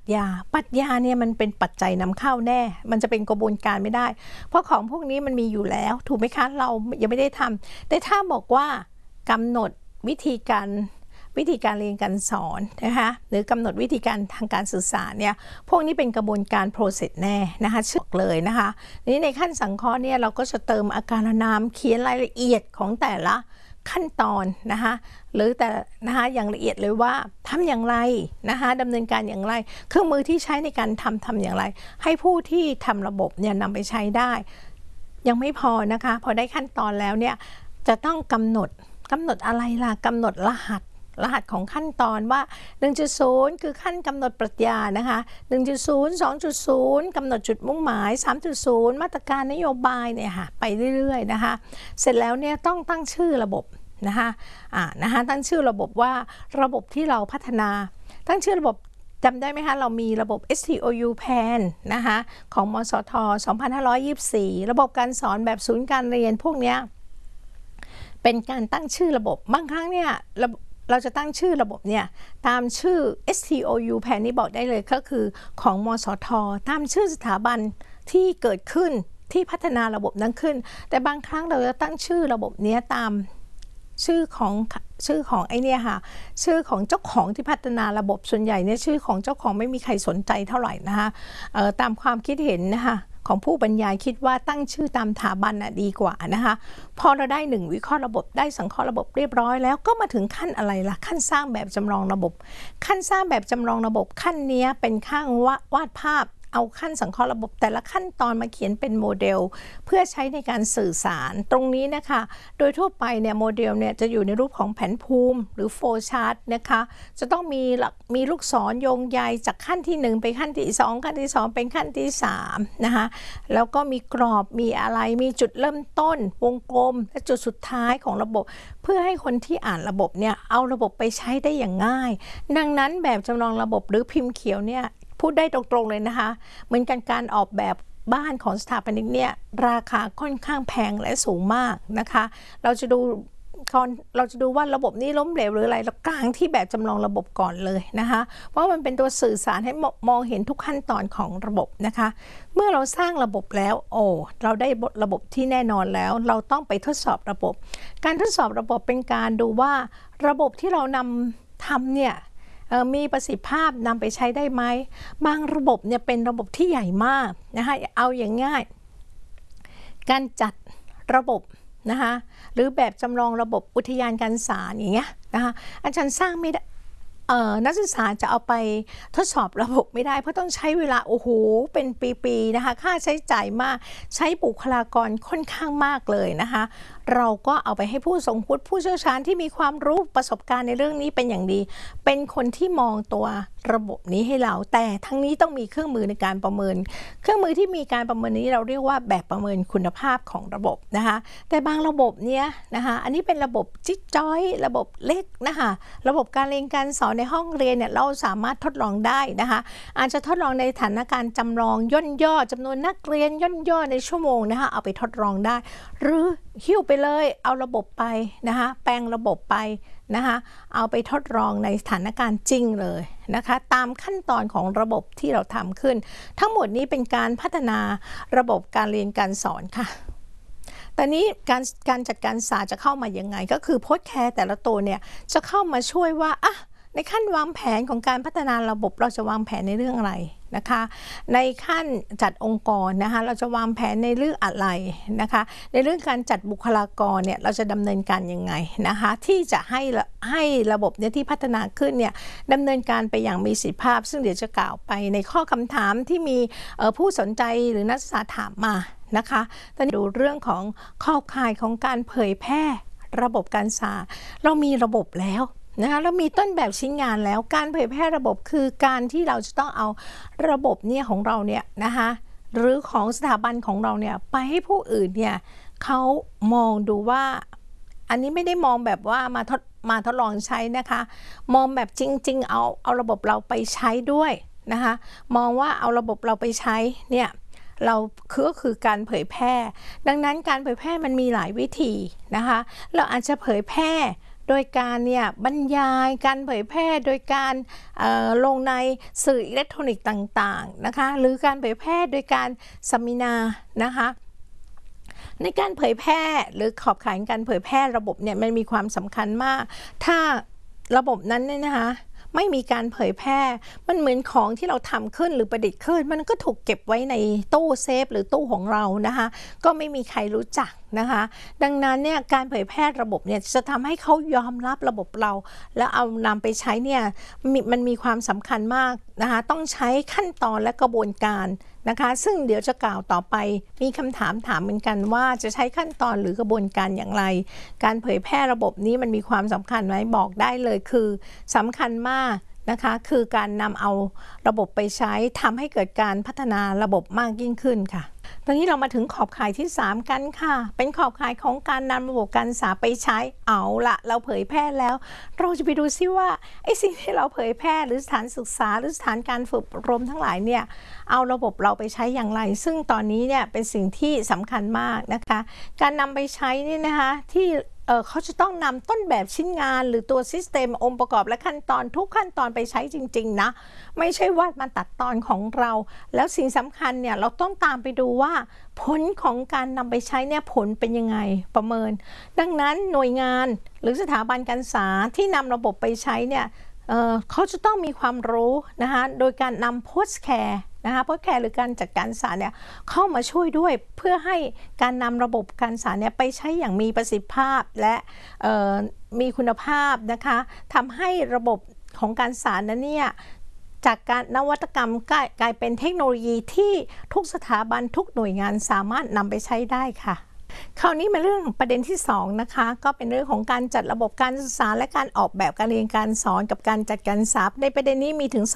ญาเนี่ยมันเป็นปัจจัยนำเข้าแน่มันจะเป็นกระบวนการไม่ได้เพราะของพวกนี้มันมีอยู่แล้วถูกไหมคะเรายังไม่ได้ทำแต่ถ้าบอกว่ากำหนดวิธีการเรียนการสอนนะคะหรือกำหนดวิธีการทางการสื่อสารเนี่ยพวกนี้เป็นกระบวนการ process แน่นะคะเชื่อเลยนะคะนี้ในขั้นสังเคราะห์เนี่ยเราก็จะเติมอาการนามเขียนรายละเอียดของแต่ละขั้นตอนนะคะหรือแต่นะคะอย่างละเอียดเลยว่าทำอย่างไรนะคะดำเนินการอย่างไรเครื่องมือที่ใช้ในการทำอย่างไรให้ผู้ที่ทำระบบเนี่ยนำไปใช้ได้ยังไม่พอนะคะพอได้ขั้นตอนแล้วเนี่ยจะต้องกำหนดอะไรล่ะกำหนดรหัสของขั้นตอนว่า 1.0 คือขั้นกำหนดปรัชญานะคะ 1.0 2.0 กำหนดจุดมุ่งหมาย 3.0 มาตรการนโยบายเนี่ยค่ะไปเรื่อยๆนะคะเสร็จแล้วเนี่ยต้องตั้งชื่อระบบนะคะตั้งชื่อระบบว่าระบบที่เราพัฒนาตั้งชื่อระบบจำได้ไหมคะเรามีระบบ STOU Plan นะคะของมสท. 2524 ระบบการสอนแบบศูนย์การเรียนพวกนี้เป็นการตั้งชื่อระบบบางครั้งเนี่ยเราจะตั้งชื่อระบบเนี่ยตามชื่อ STOU Plan นี้บอกได้เลยก็คือของมสท.ตามชื่อสถาบันที่เกิดขึ้นที่พัฒนาระบบนั้นขึ้นแต่บางครั้งเราจะตั้งชื่อระบบนี้ตามชื่อของไอเนี่ยค่ะชื่อของเจ้าของที่พัฒนาระบบส่วนใหญ่เนี่ยชื่อของเจ้าของไม่มีใครสนใจเท่าไหร่นะคะตามความคิดเห็นนะคะของผู้บรรยายคิดว่าตั้งชื่อตามสถาบันดีกว่านะคะพอเราได้1วิเคราะห์ระบบได้สังเคราะห์ระบบเรียบร้อยแล้วก็มาถึงขั้นอะไรล่ะขั้นสร้างแบบจำลองระบบขั้นสร้างแบบจำลองระบบขั้นนี้เป็นขั้นวาดภาพเอาขั้นสังเคราะห์ระบบแต่ละขั้นตอนมาเขียนเป็นโมเดลเพื่อใช้ในการสื่อสารตรงนี้นะคะโดยทั่วไปเนี่ยโมเดลเนี่ยจะอยู่ในรูปของแผนภูมิหรือโฟล์ชาร์ตนะคะจะต้องมีลูกศรโยงใยจากขั้นที่1ไปขั้นที่2ขั้นที่2เป็นขั้นที่3นะคะแล้วก็มีกรอบมีอะไรมีจุดเริ่มต้นวงกลมและจุดสุดท้ายของระบบเพื่อให้คนที่อ่านระบบเนี่ยเอาระบบไปใช้ได้อย่างง่ายดังนั้นแบบจำลองระบบหรือพิมพ์เขียวเนี่ยพูดได้ตรงๆเลยนะคะเหมือนกันการออกแบบบ้านของสถาปนิกเนี่ยราคาค่อนข้างแพงและสูงมากนะคะเราจะดูว่าระบบนี้ล้มเหลวหรืออะไรเรากลางที่แบบจำลองระบบก่อนเลยนะคะเพราะมันเป็นตัวสื่อสารให้มองเห็นทุกขั้นตอนของระบบนะคะเมื่อเราสร้างระบบแล้วเราได้ระบบที่แน่นอนแล้วเราต้องไปทดสอบระบบการทดสอบระบบเป็นการดูว่าระบบที่เรานำทำเนี่ยมีประสิทธิภาพนำไปใช้ได้ไหมบางระบบเนี่ยเป็นระบบที่ใหญ่มากนะคะเอาอย่างง่ายการจัดระบบนะคะหรือแบบจำลองระบบอุทยานการสารอย่างเงี้ยนะคะอาจารย์สร้างไม่ได้นักศึกษาจะเอาไปทดสอบระบบไม่ได้เพราะต้องใช้เวลาเป็นปีๆนะคะค่าใช้จ่ายมากใช้บุคลากรค่อนข้างมากเลยนะคะเราก็เอาไปให้ผู้ทรงคุณผู้เชี่ยวชาญที่มีความรู้ประสบการณ์ในเรื่องนี้เป็นอย่างดีเป็นคนที่มองตัวระบบนี้ให้เราแต่ทั้งนี้ต้องมีเครื่องมือในการประเมินเครื่องมือที่มีการประเมินนี้เราเรียกว่าแบบประเมินคุณภาพของระบบนะคะแต่บางระบบเนี้ยนะคะอันนี้เป็นระบบจิ๊กจ้อยระบบเล็กนะคะระบบการเรียนการสอนในห้องเรียนเนี่ยเราสามารถทดลองได้นะคะอาจจะทดลองในสถานการณ์จำลองย่นย่อจำนวนนักเรียนย่นย่อในชั่วโมงนะคะเอาไปทดลองได้หรือหิ้วไปเลยเอาระบบไปนะคะแปลงระบบไปนะคะเอาไปทดลองในสถานการณ์จริงเลยนะคะตามขั้นตอนของระบบที่เราทำขึ้นทั้งหมดนี้เป็นการพัฒนาระบบการเรียนการสอนค่ะตอนนี้การจัดการศาสตร์จะเข้ามายังไงก็คือโพสต์แคร์แต่ละตัวเนี่ยจะเข้ามาช่วยว่าในขั้นวางแผนของการพัฒนาระบบเราจะวางแผนในเรื่องอะไรนะคะในขั้นจัดองค์กรนะคะเราจะวางแผนในเรื่องอะไรนะคะในเรื่องการจัดบุคลากรเนี่ยเราจะดำเนินการยังไงนะคะที่จะให้ระบบเนี่ยที่พัฒนาขึ้นเนี่ยดำเนินการไปอย่างมีประสิทธิภาพซึ่งเดี๋ยวจะกล่าวไปในข้อคำถามที่มีผู้สนใจหรือนักศึกษาถามมานะคะตอนนี้ดูเรื่องของข้อข่ายของการเผยแพร่ระบบการศึกษาเรามีระบบแล้วนะคะแล้วมีต้นแบบชิ้นงานแล้วการเผยแพร่ระบบคือการที่เราจะต้องเอาระบบเนี่ยของเราเนี่ยนะคะหรือของสถาบันของเราเนี่ยไปให้ผู้อื่นเนี่ยเขามองดูว่าอันนี้ไม่ได้มองแบบว่ามาทดลองใช้นะคะมองแบบจริงๆเอาระบบเราไปใช้ด้วยนะคะมองว่าเอาระบบเราไปใช้เนี่ยเราก็คือการเผยแพร่ดังนั้นการเผยแพร่มันมีหลายวิธีนะคะเราอาจจะเผยแพร่โดยการเนี่ยบรรยายการเผยแพร่โดยการลงในสื่ออิเล็กทรอนิกส์ต่างๆนะคะหรือการเผยแพร่โดยการซัมมินานะคะในการเผยแพร่หรือขอบข่ายการเผยแพร่ระบบเนี่ยมันมีความสำคัญมากถ้าระบบนั้นเนี่ยนะคะไม่มีการเผยแพร่มันเหมือนของที่เราทำขึ้นหรือประดิษฐ์ขึ้นมันก็ถูกเก็บไว้ในตู้เซฟหรือตู้ของเรานะคะก็ไม่มีใครรู้จักนะคะดังนั้นเนี่ยการเผยแพร่ระบบเนี่ยจะทำให้เขายอมรับระบบเราแล้วเอานำไปใช้เนี่ยมันมีความสำคัญมากนะคะต้องใช้ขั้นตอนและกระบวนการนะคะซึ่งเดี๋ยวจะกล่าวต่อไปมีคำถามเหมือนกันว่าจะใช้ขั้นตอนหรือกระบวนการอย่างไรการเผยแพร่ระบบนี้มันมีความสำคัญไหมบอกได้เลยคือสำคัญมากนะคะคือการนำเอาระบบไปใช้ทำให้เกิดการพัฒนาระบบมากยิ่งขึ้นค่ะตอนนี้เรามาถึงขอบข่ายที่3กันค่ะเป็นขอบข่ายของการนำระบบการศึกษาไปใช้เอาละเราเผยแพร่แล้วเราจะไปดูซิว่าไอ้สิ่งที่เราเผยแพร่หรือสถานศึกษาหรือสถานการฝึกอบรมทั้งหลายเนี่ยเอาระบบเราไปใช้อย่างไรซึ่งตอนนี้เนี่ยเป็นสิ่งที่สำคัญมากนะคะการนำไปใช้นี่นะคะที่เขาจะต้องนำต้นแบบชิ้นงานหรือตัวซิสเต็มองค์ประกอบและขั้นตอนทุกขั้นตอนไปใช้จริงๆนะไม่ใช่ว่ามาตัดตอนของเราแล้วสิ่งสำคัญเนี่ยเราต้องตามไปดูว่าผลของการนำไปใช้เนี่ยผลเป็นยังไงประเมินดังนั้นหน่วยงานหรือสถาบันการศึกษาที่นำระบบไปใช้เนี่ยเขาจะต้องมีความรู้นะคะโดยการนำโพสแคร์นะคะโพสแคร์หรือการจัดการศึกษาเนี่ยเข้ามาช่วยด้วยเพื่อให้การนำระบบการศึกษาเนี่ยไปใช้อย่างมีประสิทธิภาพและมีคุณภาพนะคะทำให้ระบบของการศึกษานั้นเนี่ยจากการนวัตกรรมกลายเป็นเทคโนโลยีที่ทุกสถาบันทุกหน่วยงานสามารถนำไปใช้ได้ค่ะคราวนี้มาเรื่องประเด็นที่2นะคะก็เป็นเรื่องของการจัดระบบการศึกษาและการออกแบบการเรียนการสอนกับการจัดการศึกษาในประเด็นนี้มีถึง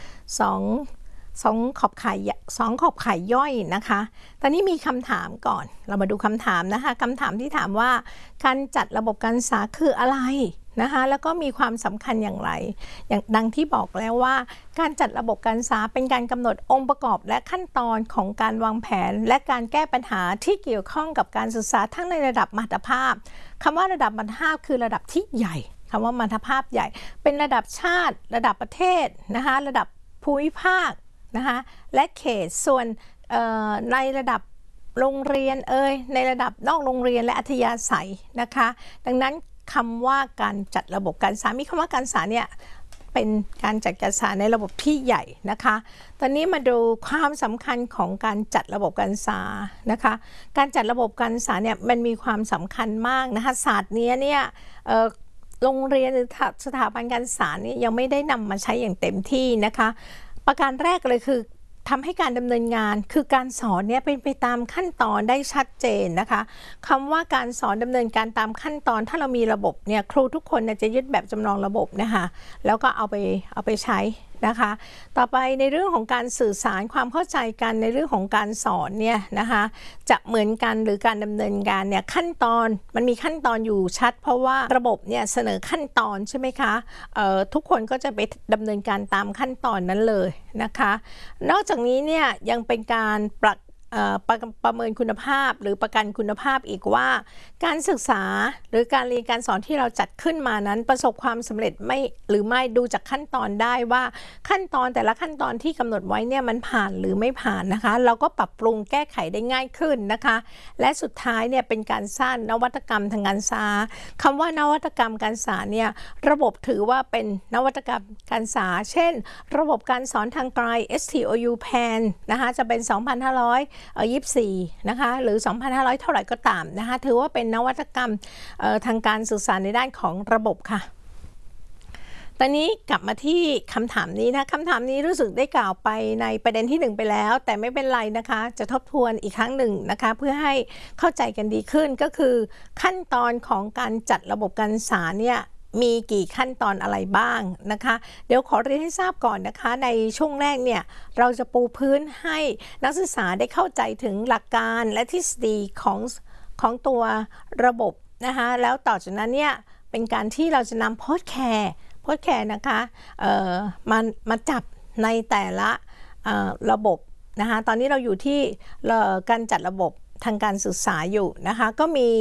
2ขอบข่ายย่อยนะคะตอนนี้มีคำถามก่อนเรามาดูคำถามนะคะคำถามที่ถามว่าการจัดระบบการศึกษาคืออะไรนะคะแล้วก็มีความสำคัญอย่างไรอย่างดังที่บอกแล้วว่าการจัดระบบการศึกษาเป็นการกำหนดองค์ประกอบและขั้นตอนของการวางแผนและการแก้ปัญหาที่เกี่ยวข้องกับการศึกษาทั้งในระดับมหาภาพคำว่าระดับมหาภาพคือระดับที่ใหญ่คำว่ามหาภาพใหญ่เป็นระดับชาติระดับประเทศนะคะระดับภูมิภาคนะคะและเขตส่วนในระดับโรงเรียนในระดับนอกโรงเรียนและอัธยาศัยนะคะดังนั้นคำว่าการจัดระบบการศึกษามีคำว่าการศึกษาเนี่ยเป็นการจัดการศึกษาในระบบที่ใหญ่นะคะตอนนี้มาดูความสำคัญของการจัดระบบการศึกษานะคะการจัดระบบการศึกษาเนี่ยมันมีความสำคัญมากนะคะศาสตร์นี้เนี่ยโรงเรียนหรือสถาบันการศึกษานี่ยังไม่ได้นำมาใช้อย่างเต็มที่นะคะประการแรกเลยคือทำให้การดำเนินงานคือการสอนเนี่ยเป็นไปตามขั้นตอนได้ชัดเจนนะคะคำว่าการสอนดำเนินการตามขั้นตอนถ้าเรามีระบบเนี่ยครูทุกคนจะยึดแบบจำลองระบบนะคะแล้วก็เอาไปใช้นะคะต่อไปในเรื่องของการสื่อสารความเข้าใจกันในเรื่องของการสอนเนี่ยนะคะจะเหมือนกันหรือการดำเนินการเนี่ยขั้นตอนมันมีขั้นตอนอยู่ชัดเพราะว่าระบบเนี่ยเสนอขั้นตอนใช่ไหมคะทุกคนก็จะไปดำเนินการตามขั้นตอนนั้นเลยนะคะนอกจากนี้เนี่ยยังเป็นการประเมินคุณภาพหรือประกันคุณภาพอีกว่าการศึกษาหรือการเรียนการสอนที่เราจัดขึ้นมานั้นประสบความสำเร็จหรือไม่ดูจากขั้นตอนได้ว่าขั้นตอนแต่ละขั้นตอนที่กำหนดไว้เนี่ยมันผ่านหรือไม่ผ่านนะคะเราก็ปรับปรุงแก้ไขได้ง่ายขึ้นนะคะและสุดท้ายเนี่ยเป็นการสร้างนวัตกรรมทางการศึกษาคำว่านวัตกรรมการศึกษาเนี่ยระบบถือว่าเป็นนวัตกรรมการศึกษาเช่นระบบการสอนทางไกล STOU PAN นะคะจะเป็น2524นะคะหรือ2,500เท่าไหร่ก็ตามนะคะถือว่าเป็นนวัตกรรมทางการสื่อสารในด้านของระบบค่ะตอนนี้กลับมาที่คำถามนี้นะคำถามนี้รู้สึกได้กล่าวไปในประเด็นที่1ไปแล้วแต่ไม่เป็นไรนะคะจะทบทวนอีกครั้งหนึ่งนะคะเพื่อให้เข้าใจกันดีขึ้นก็คือขั้นตอนของการจัดระบบการศึกษาเนี่ยมีกี่ขั้นตอนอะไรบ้างนะคะเดี๋ยวขอเรียนให้ทราบก่อนนะคะในช่วงแรกเนี่ยเราจะปูพื้นให้นักศึกษาได้เข้าใจถึงหลักการและทฤษฎีของตัวระบบนะคะแล้วต่อจากนั้นเนี่ยเป็นการที่เราจะนำโพสแคร์นะคะมาจับในแต่ละระบบนะคะตอนนี้เราอยู่ที่การจัดระบบทางการศึกษาอยู่นะคะก็มี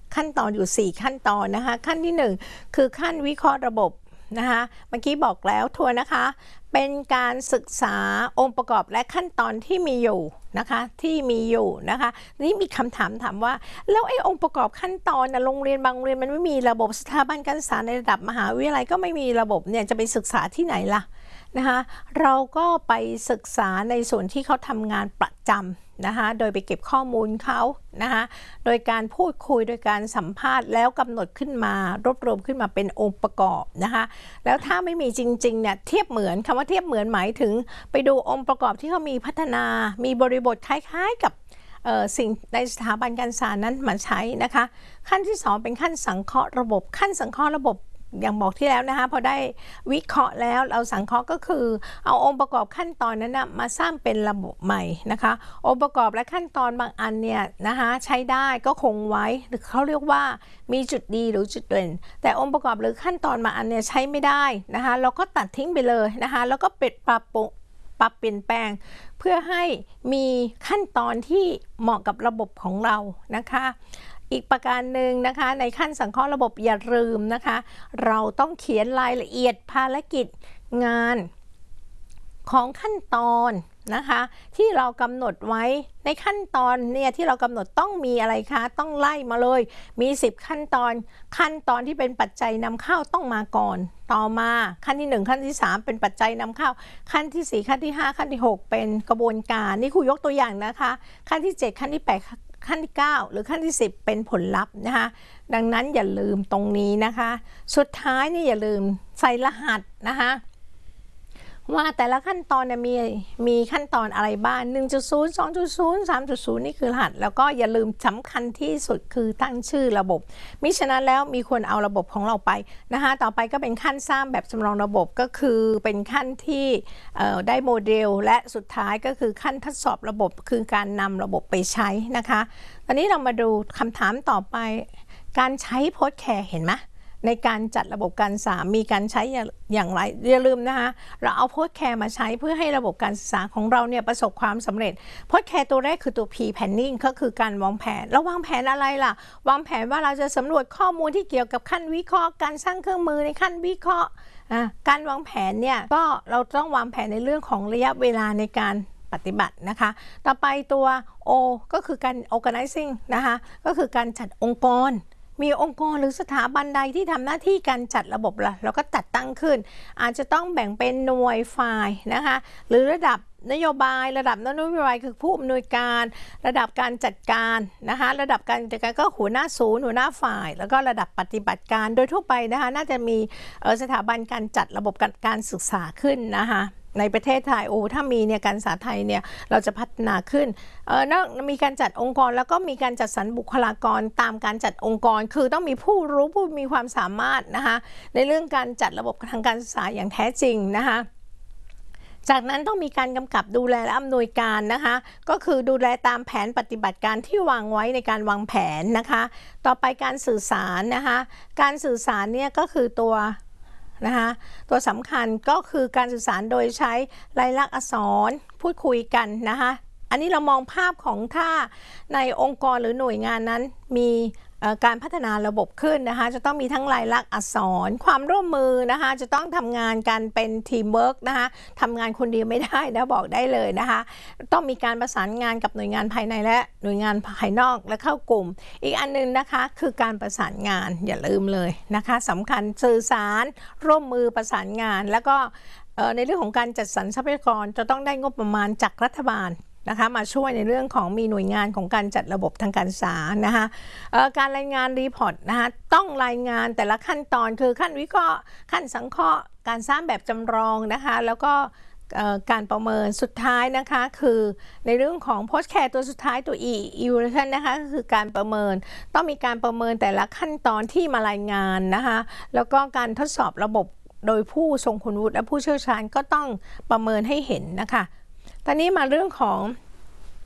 ขั้นตอนอยู่4ขั้นตอนนะคะขั้นที่1คือขั้นวิเคราะห์ระบบนะคะเมื่อกี้บอกแล้วทวนนะคะเป็นการศึกษาองค์ประกอบและขั้นตอนที่มีอยู่นะคะนี่มีคำถามว่าแล้วไอ้องค์ประกอบขั้นตอนนะโรงเรียนบางโรงเรียนมันไม่มีระบบสถาบันการศึกษาในระดับมหาวิทยาลัยก็ไม่มีระบบเนี่ยจะไปศึกษาที่ไหนล่ะนะคะเราก็ไปศึกษาในส่วนที่เขาทำงานประจำนะคะโดยไปเก็บข้อมูลเขานะคะโดยการพูดคุยโดยการสัมภาษณ์แล้วกำหนดขึ้นมารวบรวมขึ้นมาเป็นองค์ประกอบนะคะแล้วถ้าไม่มีจริงๆเนี่ยเทียบเหมือนคำว่าเทียบเหมือนหมายถึงไปดูองค์ประกอบที่เขามีพัฒนามีบริบทคล้ายๆกับสิ่งในสถาบันการศึกษานั้นมาใช้นะคะขั้นที่2เป็นขั้นสังเคราะห์ระบบขั้นสังเคราะห์ระบบอย่างบอกที่แล้วนะคะพอได้วิเคราะห์แล้วเราสังเคราะห์ก็คือเอาองค์ประกอบขั้นตอนนั้นนะมาสร้างเป็นระบบใหม่นะคะองค์ประกอบและขั้นตอนบางอันเนี่ยนะคะใช้ได้ก็คงไว้หรือเขาเรียกว่ามีจุดดีหรือจุดเด่นแต่องค์ประกอบหรือขั้นตอนบางอันเนี่ยใช้ไม่ได้นะคะเราก็ตัดทิ้งไปเลยนะคะแล้วก็ปิดปรับเปลี่ยนแปลงเพื่อให้มีขั้นตอนที่เหมาะกับระบบของเรานะคะอีกประการหนึ่งนะคะในขั้นสังเคราะห์ระบบอย่าลืมนะคะเราต้องเขียนรายละเอียดภารกิจงานของขั้นตอนนะคะที่เรากำหนดไว้ในขั้นตอนเนี่ยที่เรากำหนดต้องมีอะไรคะต้องไล่มาเลยมี10ขั้นตอนที่เป็นปัจจัยนำเข้าต้องมาก่อนต่อมาขั้นที่1ขั้นที่3เป็นปัจจัยนำเข้าขั้นที่4ขั้นที่5ขั้นที่6เป็นกระบวนการนี่ครูยกตัวอย่างนะคะขั้นที่7ขั้นที่8ขั้นที่9หรือขั้นที่10เป็นผลลัพธ์นะคะดังนั้นอย่าลืมตรงนี้นะคะสุดท้ายนี่อย่าลืมใส่รหัสนะคะว่าแต่ละขั้นตอนเนี่ยมีขั้นตอนอะไรบ้าง 1.0 2.0 3.0 นี่คือรหัสแล้วก็อย่าลืมสำคัญที่สุดคือตั้งชื่อระบบมิฉะนั้นแล้วมีคนเอาระบบของเราไปนะคะต่อไปก็เป็นขั้นสร้างแบบจำลองระบบก็คือเป็นขั้นที่ได้โมเดลและสุดท้ายก็คือขั้นทดสอบระบบคือการนำระบบไปใช้นะคะตอนนี้เรามาดูคำถามต่อไปการใช้โพสต์แคร์เห็นไหมในการจัดระบบการศึกษามีการใช้อย่างไรอย่าลืมนะคะเราเอาโพสต์แคร์มาใช้เพื่อให้ระบบการศึกษาของเราเนี่ยประสบความสำเร็จโพสต์แคร์ตัวแรกคือตัว P planning ก็คือการวางแผนแล้ววางแผนอะไรล่ะวางแผนว่าเราจะสำรวจข้อมูลที่เกี่ยวกับขั้นวิเคราะห์การสร้างเครื่องมือในขั้นวิเคราะห์การวางแผนเนี่ยก็เราต้องวางแผนในเรื่องของระยะเวลาในการปฏิบัตินะคะต่อไปตัว O ก็คือการ organizing นะคะก็คือการจัดองค์กรมีองค์กรหรือสถาบันใดที่ทำหน้าที่การจัดระบบล่ะเราก็จัดตั้งขึ้นอาจจะต้องแบ่งเป็นหน่วยฝ่ายนะคะหรือระดับนโยบายระดับนโยบายคือผู้อำนวยการระดับการจัดการนะคะระดับการจัดการก็หัวหน้าศูนย์หัวหน้าฝ่ายแล้วก็ระดับปฏิบัติการโดยทั่วไปนะคะน่าจะมีสถาบันการจัดระบบการศึกษาขึ้นนะคะในประเทศไทยถ้ามีเนี่ยการศึกษาไทยเนี่ยเราจะพัฒนาขึ้นมีการจัดองค์กรแล้วก็มีการจัดสรรบุคลากรตามการจัดองค์กรคือต้องมีผู้รู้ผู้มีความสามารถนะคะในเรื่องการจัดระบบทางการศึกษาอย่างแท้จริงนะคะจากนั้นต้องมีการกำกับดูแลและอำนวยการนะคะก็คือดูแลตามแผนปฏิบัติการที่วางไว้ในการวางแผนนะคะต่อไปการสื่อสารนะคะการสื่อสารเนี่ยก็คือตัวสำคัญก็คือการสื่อสารโดยใช้ลายลักษณ์อักษรพูดคุยกันนะคะอันนี้เรามองภาพของถ้าในองค์กรหรือหน่วยงานนั้นมีการพัฒนาระบบขึ้นนะคะจะต้องมีทั้งลายลักษณ์อักษรความร่วมมือนะคะจะต้องทำงานกันเป็นทีมเวิร์กนะคะทำงานคนเดียวไม่ได้นะบอกได้เลยนะคะต้องมีการประสานงานกับหน่วยงานภายในและหน่วยงานภายนอกและเข้ากลุ่มอีกอันนึงนะคะคือการประสานงานอย่าลืมเลยนะคะสำคัญสื่อสารร่วมมือประสานงานแล้วก็ในเรื่องของการจัดสรรทรัพยากรจะต้องได้งบประมาณจากรัฐบาลนะคะมาช่วยในเรื่องของมีหน่วยงานของการจัดระบบทางการศึกษานะคะการรายงานรีพอร์ตนะคะต้องรายงานแต่ละขั้นตอนคือขั้นวิเคราะห์ขั้นสังเคราะห์การสร้างแบบจำลองนะคะแล้วก็การประเมินสุดท้ายนะคะคือในเรื่องของ post care ตัวสุดท้ายตัว evaluation นะคะก็คือการประเมินต้องมีการประเมินแต่ละขั้นตอนที่มารายงานนะคะแล้วก็การทดสอบระบบโดยผู้ทรงคุณวุฒิและผู้เชี่ยวชาญก็ต้องประเมินให้เห็นนะคะตอนนี้มาเรื่องของ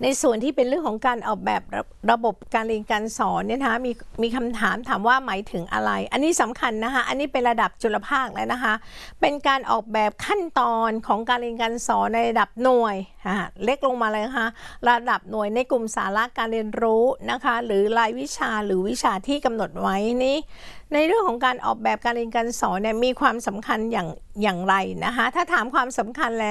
ในส่วนที่เป็นเรื่องของการออกแบบระบบการเรียนการสอนเนี่ยนะคะมีคำถามว่าหมายถึงอะไร อันนี้สำคัญนะคะอันนี้เป็นระดับจุลภาคแล้วนะคะเป็นการออกแบบขั้นตอนของการเรียนการสอนในระดับหน่วยเล็กลงมาเลยนะคะระดับหน่วยในกลุ่มสาระการเรียนรู้นะคะหรือรายวิชาหรือวิชาที่กำหนดไว้นี้ในเรื่องของการออกแบบการเรียนการสอนเนี่ยมีความสำคัญอย่างไรนะคะถ้าถามความสำคัญแล้ว